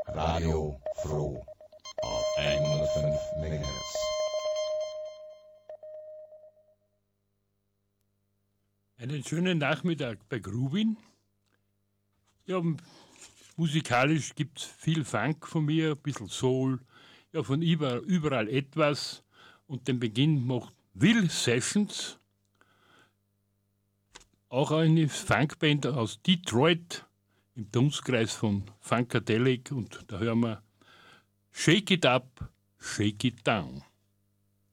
Radio Froh auf 105 MHz. Einen schönen Nachmittag bei Grubin. Ja, musikalisch gibt es viel Funk von mir, ein bisschen Soul, ja, von überall etwas. Und den Beginn macht Will Sessions, auch eine Funkband aus Detroit, im Dunstkreis von Funkadelic. Und da hören wir Shake It Up, Shake It Down.